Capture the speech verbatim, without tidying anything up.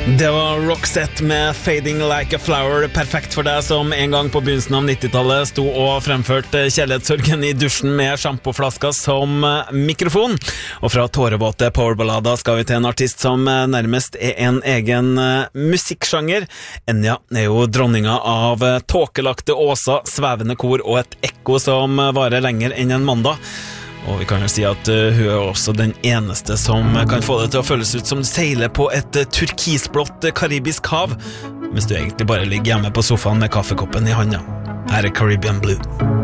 Det var Roxette med Fading Like a Flower, perfekt for deg som en gang på begynnelsen av nittitallet sto og fremførte kjærlighetssorgen i dusjen med sjampoflaska som mikrofon. Og fra tårevåte powerballader skal vi til en artist som nærmest er en egen musikksjanger. Enya er jo dronninga av tåkelagte åser, svevende kor og et ekko som varer lenger enn en mandag. Og vi kan jo si at uh, hun er også den eneste som kan få det til å føles ut som du seiler på et uh, turkisblått uh, karibisk hav, mens du egentlig bare ligger hjemme på sofaen med kaffekoppen i handa. Her er Caribbean Blue.